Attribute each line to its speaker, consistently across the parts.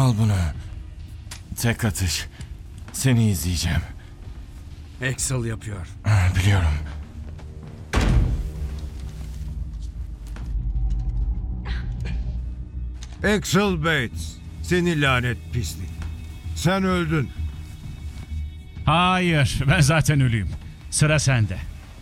Speaker 1: Al bunu. Tek atış. Seni izleyeceğim.
Speaker 2: Axel yapıyor.
Speaker 1: Biliyorum.
Speaker 3: Axel Bates, seni lanet pislik. Sen öldün.
Speaker 4: Hayır, ben zaten ölüyüm. Sıra sende.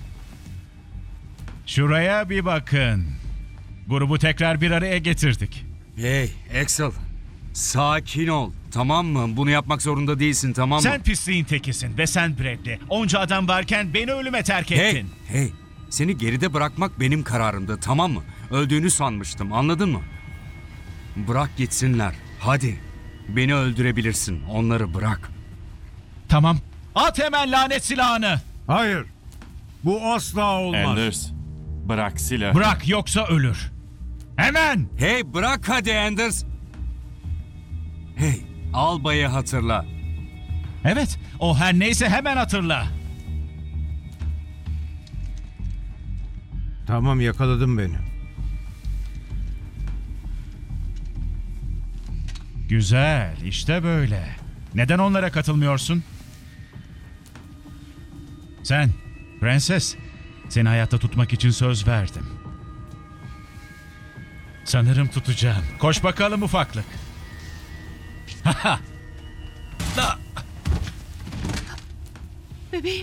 Speaker 4: Şuraya bir bakın. Grubu tekrar bir araya getirdik.
Speaker 2: Hey Axel. Sakin ol. Tamam mı? Bunu yapmak zorunda değilsin, tamam mı?
Speaker 4: Sen pisliğin tekisin ve sen Bradley. Onca adam varken beni ölüme terk
Speaker 2: Hey,
Speaker 4: ettin.
Speaker 2: hey. Seni geride bırakmak benim kararımdı, tamam mı? Öldüğünü sanmıştım, anladın mı? Bırak gitsinler. Hadi. Beni öldürebilirsin. Onları bırak.
Speaker 4: Tamam. At hemen lanet silahını.
Speaker 3: Hayır. Bu asla olmaz.
Speaker 1: Anders, bırak silahı.
Speaker 4: Bırak yoksa ölür. Hemen.
Speaker 2: Hey, bırak hadi Anders. Hey, albayı hatırla.
Speaker 4: Evet, o her neyse hemen hatırla.
Speaker 3: Tamam, yakaladın beni.
Speaker 4: Güzel, işte böyle. Neden onlara katılmıyorsun? Sen, prenses, seni hayatta tutmak için söz verdim. Sanırım tutacağım. Koş bakalım ufaklık.
Speaker 5: Bebeğim.